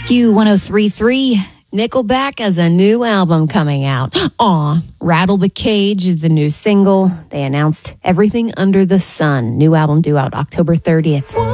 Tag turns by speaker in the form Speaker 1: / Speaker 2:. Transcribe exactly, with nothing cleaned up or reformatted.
Speaker 1: Q one oh three point three, Nickelback has a new album coming out. Aw, Rattle the Cage is the new single. They announced Everything Under the Sun. New album due out October thirtieth.